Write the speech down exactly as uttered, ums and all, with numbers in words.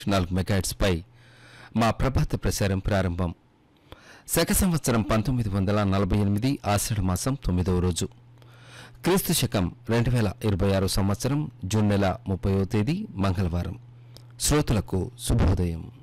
నాలుగు మెగాహెర్ట్జ్ పై మా ప్రభాత ప్రసారం ప్రారంభం. శక సంవత్సరం పంతొమ్మిది వందల నలభై ఎనిమిది ఆషాఢ మాసం తొమ్మిదవ రోజు, క్రీస్తు శకం రెండు వేల ఇరవై ఆరు సంవత్సరం జూన్ నెల ముప్పైవ తేదీ మంగళవారం. శ్రోతలకు శుభోదయం.